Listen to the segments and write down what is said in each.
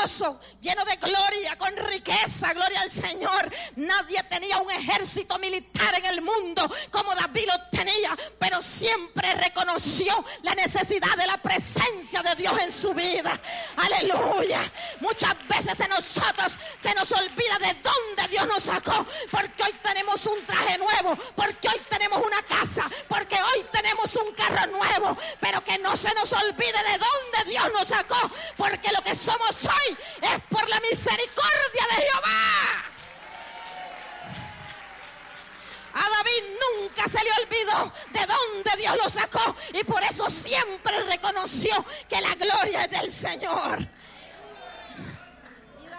hermoso, lleno de gloria, con riqueza, gloria al Señor. Nadie tenía un ejército militar en el mundo como David lo tenía, pero siempre reconoció la necesidad de la presencia de Dios en su vida. Aleluya. Muchas veces en nosotros se nos olvida de dónde Dios nos sacó, porque hoy tenemos un traje nuevo, porque hoy tenemos una casa, porque hoy tenemos un carro nuevo, pero que no se nos olvide de dónde Dios nos sacó, porque lo que somos hoy es por la misericordia de Jehová. A David nunca se le olvidó de dónde Dios lo sacó, y por eso siempre reconoció que la gloria es del Señor. Y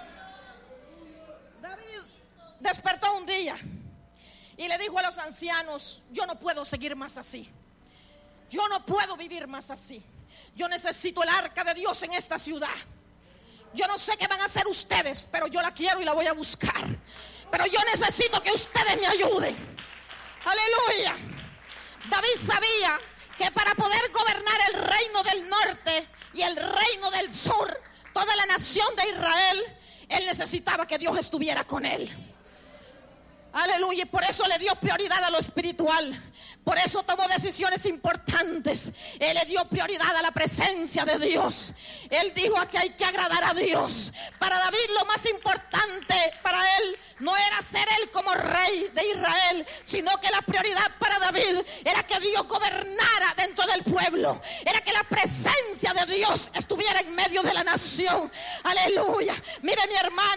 David despertó un día y le dijo a los ancianos: yo no puedo seguir más así, yo no puedo vivir más así, yo necesito el arca de Dios en esta ciudad. Yo no sé qué van a hacer ustedes, pero yo la quiero y la voy a buscar. Pero yo necesito que ustedes me ayuden. Aleluya. David sabía que para poder gobernar el reino del norte y el reino del sur, toda la nación de Israel, él necesitaba que Dios estuviera con él. Aleluya. Y por eso le dio prioridad a lo espiritual. Por eso tomó decisiones importantes. Él le dio prioridad a la presencia de Dios. Él dijo que hay que agradar a Dios. Para David lo más importante para él no era ser él como rey de Israel, sino que la prioridad para David era que Dios gobernara dentro del pueblo. Era que la presencia de Dios estuviera en medio de la nación. Aleluya. Mire, mi hermano,